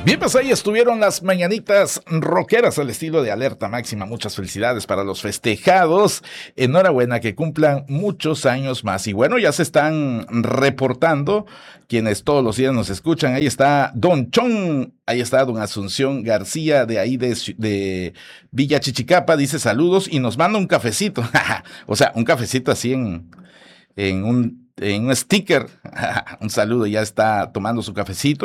Bien, pues ahí estuvieron las mañanitas rockeras al estilo de Alerta Máxima. Muchas felicidades para los festejados. Enhorabuena, que cumplan muchos años más. Y bueno, ya se están reportando quienes todos los días nos escuchan. Ahí está Don Chon, ahí está Don Asunción García de ahí de Villa Chichicapa. Dice saludos y nos manda un cafecito. O sea, un cafecito así en un sticker. Un saludo, ya está tomando su cafecito.